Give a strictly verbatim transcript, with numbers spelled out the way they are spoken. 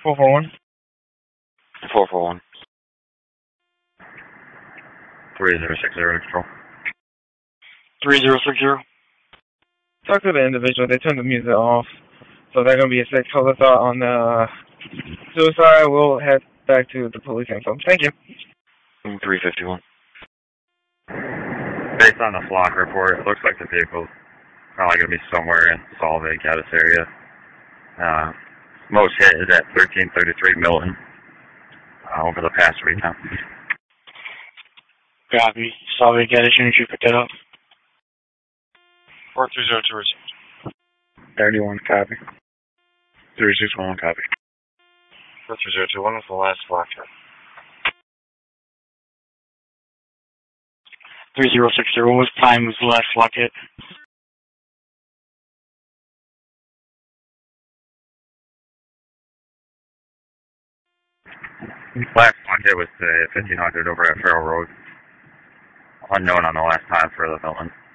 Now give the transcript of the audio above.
four four one. four four one. three zero six zero, control. three zero six zero. Talk to the individual. They turned the music off. So they're going to be a safe color thought on the suicide. We'll head back to the police info. Thank you. three fifty-one. Based on the flock report, it looks like the vehicle's probably going to be somewhere in Solvay, Gaddis area. Uh, most hit is at thirteen thirty-three Milton uh, over the past weekend. Copy. Solvay, Gaddis, unit, you pick that up. four three zero two received. thirty-one, copy. three six one, copy. four three zero two one with the last flock check. three zero six zero, what time was the last flock hit? Last one hit was uh, fifteen hundred over at Farrell Road. Unknown on the last time for the Milton.